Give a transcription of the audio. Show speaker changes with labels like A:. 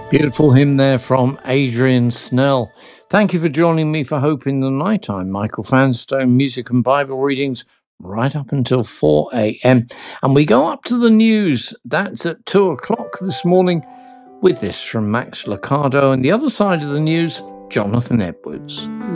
A: Beautiful hymn there from Adrian Snell. Thank you for joining me for Hope in the Night. I'm Michael Fanstone, music and Bible readings right up until 4 a.m. And we go up to the news. That's at 2 o'clock this morning with this from Max Lucado. And the other side of the news, Jonathan Edwards.